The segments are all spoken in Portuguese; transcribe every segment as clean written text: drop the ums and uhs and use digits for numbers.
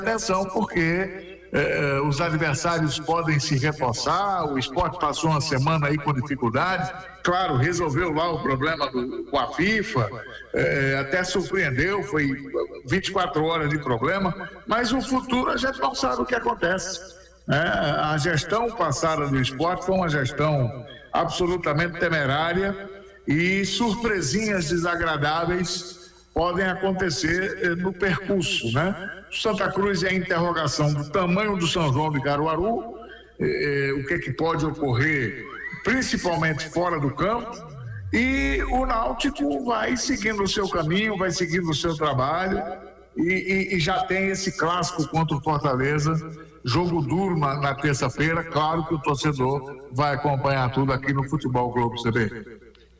atenção, porque os adversários podem se reforçar. O Sport passou uma semana aí com dificuldades, claro, resolveu lá o problema com a FIFA, até surpreendeu, foi 24 horas de problema, mas o futuro a gente não sabe o que acontece. A gestão passada do Sport foi uma gestão absolutamente temerária e surpresinhas desagradáveis podem acontecer no percurso, né? Santa Cruz é a interrogação do tamanho do São João de Caruaru, o que pode ocorrer, principalmente fora do campo, e o Náutico vai seguindo o seu caminho, vai seguindo o seu trabalho, e já tem esse clássico contra o Fortaleza, jogo duro na terça-feira. Claro que o torcedor vai acompanhar tudo aqui no Futebol Globo TV.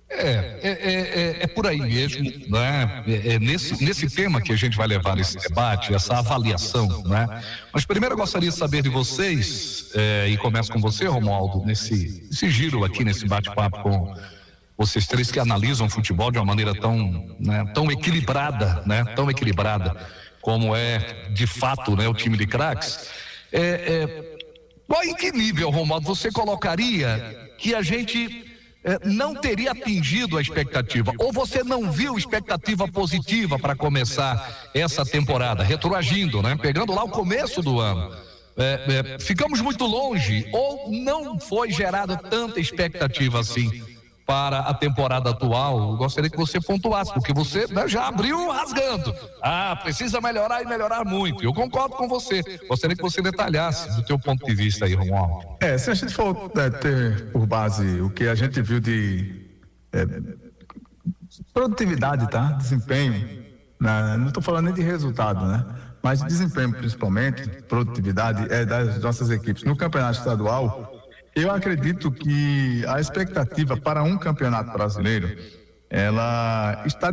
É por aí mesmo, né? Nesse tema que a gente vai levar esse debate, essa avaliação, né? Mas primeiro eu gostaria de saber de vocês, e começo com você, Romualdo, nesse giro aqui, nesse bate-papo com vocês três que analisam futebol de uma maneira tão equilibrada, né? Tão equilibrada como é de fato, né, o time de craques. Em que nível, Romualdo, você colocaria que a gente não teria atingido a expectativa, ou você não viu expectativa positiva para começar essa temporada, retroagindo, né? Pegando lá o começo do ano, ficamos muito longe, ou não foi gerada tanta expectativa assim para a temporada atual? Eu gostaria que você pontuasse, porque você, né, já abriu rasgando. Precisa melhorar e melhorar muito. Eu concordo com você. Gostaria que você detalhasse do teu ponto de vista aí, Romualdo. Se a gente for ter por base o que a gente viu de produtividade, tá? Desempenho, não estou falando nem de resultado, né? Mas de desempenho, principalmente, produtividade das nossas equipes no campeonato estadual. Eu acredito que a expectativa para um campeonato brasileiro, ela está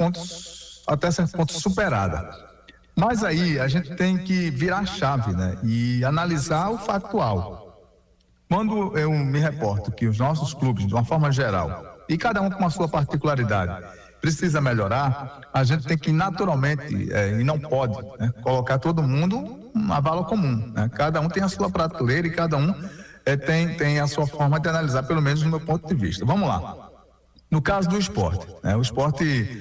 até certo ponto superada. Mas aí a gente tem que virar a chave, né? E analisar o factual. Quando eu me reporto que os nossos clubes, de uma forma geral, e cada um com a sua particularidade, precisa melhorar, a gente tem que naturalmente, e não pode, né, colocar todo mundo uma vala comum, né? Cada um tem a sua prateleira e cada um tem a sua forma de analisar, pelo menos no meu ponto de vista. Vamos lá. No caso do Sport, né? O Sport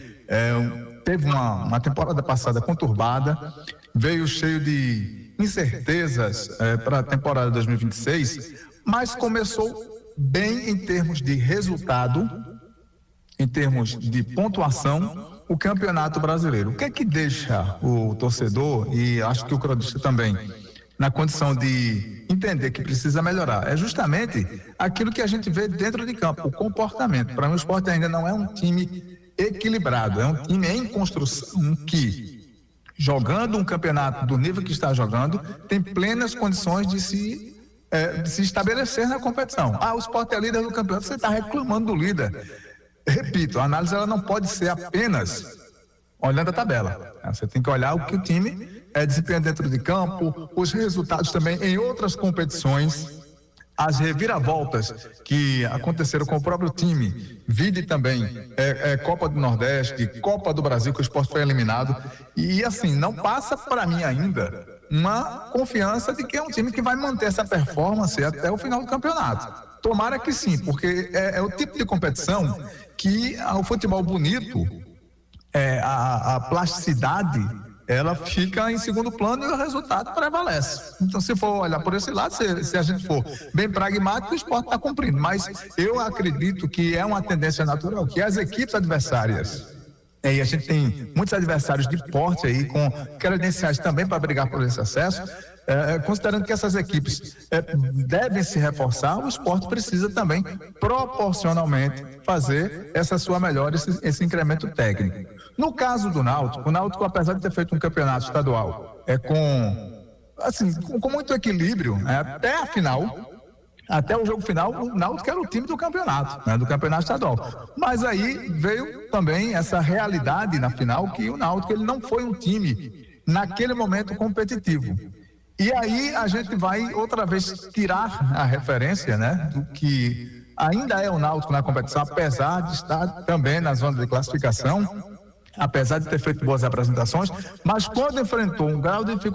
teve uma temporada passada conturbada, veio cheio de incertezas para a temporada 2026, mas começou bem em termos de resultado, em termos de pontuação, o Campeonato Brasileiro. O que é que deixa o torcedor, e acho que o cronista também, na condição de entender que precisa melhorar? É justamente aquilo que a gente vê dentro de campo, o comportamento. Para mim, o Sport ainda não é um time equilibrado, é um time em construção que, jogando um campeonato do nível que está jogando, tem plenas condições de se estabelecer na competição. O Sport é líder do campeonato, você está reclamando do líder. Repito, a análise ela não pode ser apenas olhando a tabela. Você tem que olhar o que o time desempenha dentro de campo, os resultados também em outras competições, as reviravoltas que aconteceram com o próprio time, vide também Copa do Nordeste, Copa do Brasil, que o Sport foi eliminado, e assim, não passa para mim ainda uma confiança de que é um time que vai manter essa performance até o final do campeonato. Tomara que sim, porque é o tipo de competição que o futebol bonito, a plasticidade, ela fica em segundo plano e o resultado prevalece. Então, se for olhar por esse lado, se a gente for bem pragmático, o Sport está cumprindo. Mas eu acredito que é uma tendência natural que as equipes adversárias, e a gente tem muitos adversários de porte aí, com credenciais também para brigar por esse acesso, considerando que essas equipes devem se reforçar, o Sport precisa também, proporcionalmente, fazer essa sua melhora, esse incremento técnico. No caso do Náutico, o Náutico, apesar de ter feito um campeonato estadual com muito equilíbrio, até a final, até o jogo final, o Náutico era o time do campeonato, né, do campeonato estadual. Mas aí veio também essa realidade na final, que o Náutico ele não foi um time, naquele momento, competitivo. E aí a gente vai outra vez tirar a referência, né, do que ainda é o Náutico na competição, apesar de estar também na zona de classificação, apesar de ter feito boas apresentações, mas quando enfrentou um grau de dificuldade